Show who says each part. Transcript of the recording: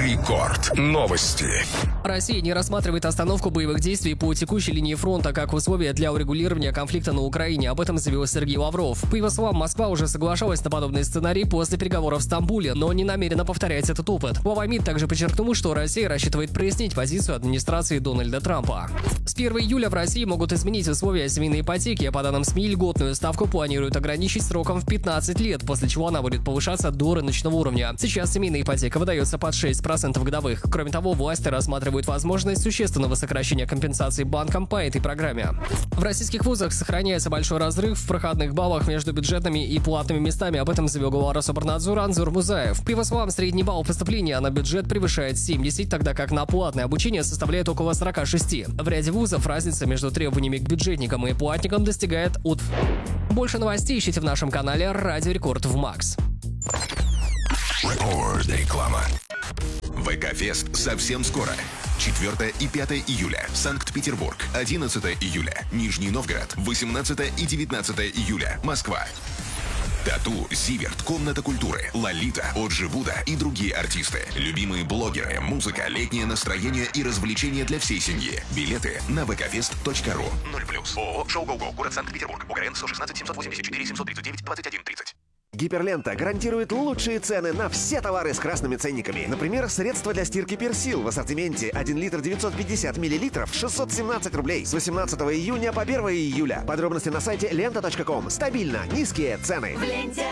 Speaker 1: Рекорд. Новости.
Speaker 2: Россия не рассматривает остановку боевых действий по текущей линии фронта как условие для урегулирования конфликта на Украине. Об этом заявил Сергей Лавров. По его словам, Москва уже соглашалась на подобный сценарий после переговоров в Стамбуле, но не намерена повторять этот опыт. Глава МИД также подчеркнул, что Россия рассчитывает прояснить позицию администрации Дональда Трампа. С 1 июля в России могут изменить условия семейной ипотеки. По данным СМИ, льготную ставку планируют ограничить сроком в 15 лет, после чего она будет повышаться до рыночного уровня. Сейчас семейная ипотека выдается под 6% годовых. Кроме того, власти рассматривают возможность существенного сокращения компенсаций банкам по этой программе. В российских вузах сохраняется большой разрыв в проходных баллах между бюджетными и платными местами. Об этом заявил глава Рособорнадзора Анзор Музаев. По его словам, средний балл поступления на бюджет превышает 70, тогда как на платное обучение составляет около 46. В ряде вузов разница между требованиями к бюджетникам и платникам достигает от... Больше новостей ищите в нашем канале «Радио Рекорд» в МАКС.
Speaker 1: Реклама. ВК-фест совсем скоро. 4 и 5 июля. Санкт-Петербург. 11 июля. Нижний Новгород. 18 и 19 июля. Москва. Тату, Зиверт, Комната культуры, Лолита, Оджи Буда и другие артисты. Любимые блогеры, музыка, летнее настроение и развлечения для всей семьи. Билеты на vkfest.ru. 0+. ООО «Шоу Гоу-Гоу», город Санкт-Петербург. УГРН 116 784 739 21 30.
Speaker 3: Гиперлента гарантирует лучшие цены на все товары с красными ценниками. Например, средства для стирки Персил в ассортименте 1 литр 950 миллилитров 617 рублей с 18 июня по 1 июля. Подробности на сайте lenta.com. Стабильно низкие цены.